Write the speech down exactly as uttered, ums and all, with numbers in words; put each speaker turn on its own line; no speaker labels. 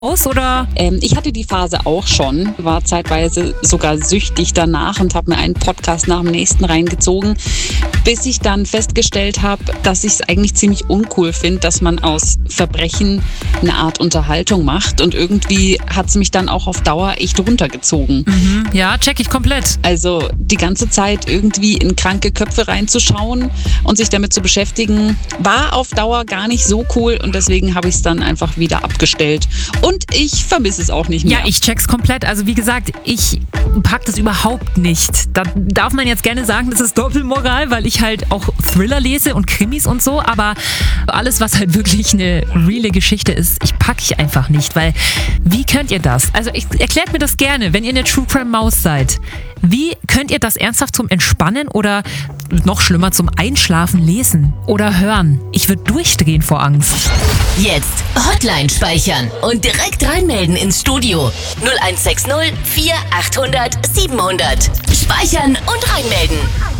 aus, oder?
Ähm, ich hatte die Phase auch schon, war zeitweise sogar süchtig danach und habe mir einen Podcast nach dem nächsten reingezogen, bis ich dann festgestellt habe, dass ich es eigentlich ziemlich uncool finde, dass man aus Verbrechen eine Art Unterhaltung macht, und irgendwie hat es mich dann auch auf Dauer echt runtergezogen.
Mhm. Ja, check ich komplett.
Also die ganze Zeit irgendwie in kranke Köpfe reinzuschauen und sich damit zu beschäftigen, war auf Dauer gar nicht so cool, und deswegen habe ich es dann einfach wieder abgestellt. Und ich vermisse es auch nicht mehr.
Ja, ich check's komplett. Also wie gesagt, ich pack das überhaupt nicht. Da darf man jetzt gerne sagen, das ist Doppelmoral, weil ich halt auch Thriller lese und Krimis und so, aber alles, was halt wirklich eine reale Geschichte ist, ich pack ich einfach nicht, weil wie könnt ihr das? Also ich, erklärt mir das gerne, wenn ihr eine True Crime Maus seid. Wie könnt ihr das ernsthaft zum Entspannen oder noch schlimmer zum Einschlafen lesen oder hören? Ich würde durchdrehen vor Angst.
Jetzt Hotline speichern und direkt reinmelden ins Studio. null eins sechs null vier achthundert siebenhundert. Speichern und reinmelden.